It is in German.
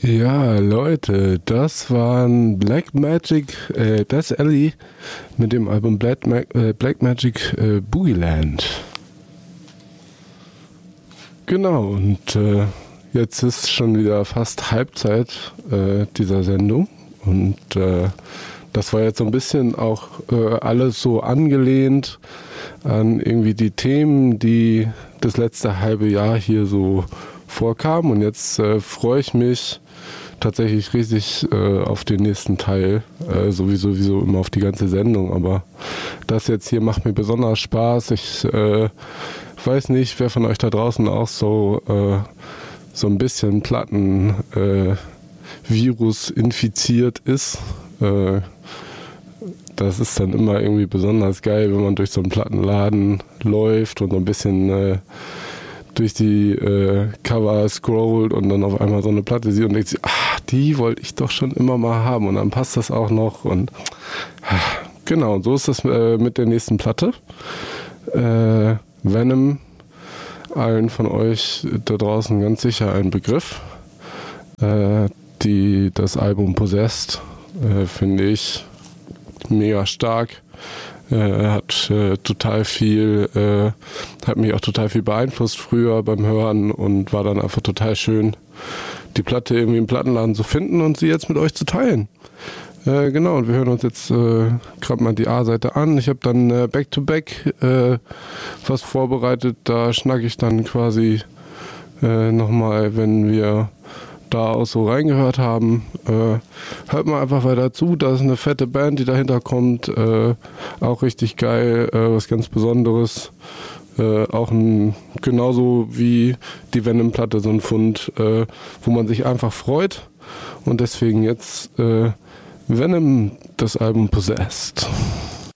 Ja, Leute, das waren Black Magic, Death Alley mit dem Album Black Magic Boogie Land. Genau, und jetzt ist schon wieder fast Halbzeit dieser Sendung. Und das war jetzt so ein bisschen auch alles so angelehnt an irgendwie die Themen, die das letzte halbe Jahr hier so vorkamen. Und jetzt freue ich mich tatsächlich riesig auf den nächsten Teil, sowieso immer auf die ganze Sendung, aber das jetzt hier macht mir besonders Spaß. Ich weiß nicht, wer von euch da draußen auch so ein bisschen Platten-Virus infiziert ist. Das ist dann immer irgendwie besonders geil, wenn man durch so einen Plattenladen läuft und so ein bisschen durch die Cover scrollt und dann auf einmal so eine Platte sieht und denkt sich, die wollte ich doch schon immer mal haben, und dann passt das auch noch. Und genau, so ist das mit der nächsten Platte. Venom, allen von euch da draußen ganz sicher ein Begriff. Das Album Possessed finde ich mega stark. Hat mich auch total viel beeinflusst früher beim Hören und war dann einfach total schön, die Platte irgendwie im Plattenladen zu finden und sie jetzt mit euch zu teilen. Genau, und wir hören uns jetzt gerade mal die A-Seite an. Ich habe dann Back-to-Back was vorbereitet. Da schnacke ich dann quasi nochmal, wenn wir da auch so reingehört haben. Hört mal einfach weiter zu. Da ist eine fette Band, die dahinter kommt. Auch richtig geil, was ganz Besonderes. Auch genauso wie die Venom-Platte, so ein Fund, wo man sich einfach freut. Und deswegen jetzt Venom, das Album Possessed.